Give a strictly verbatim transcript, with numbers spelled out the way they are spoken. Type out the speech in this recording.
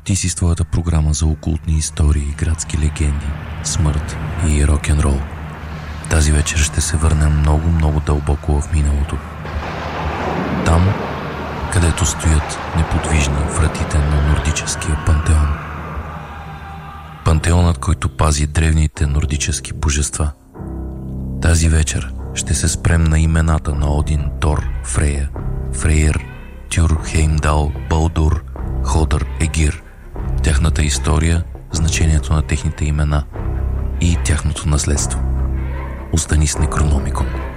Ти си с твоята програма за окултни истории, градски легенди, смърт и рок-н-рол. Тази вечер ще се върнем много, много дълбоко в миналото. Там, където стоят неподвижни вратите на нордическия пантеон. Пантеонът, който пази древните нордически божества. Тази вечер ще се спрем на имената на Один, Тор, Фрея, Фрейр, Тюр, Хеймдал, Балдур, Ходър, Егир, тяхната история, значението на техните имена и тяхното наследство. Остани с Некрономикон.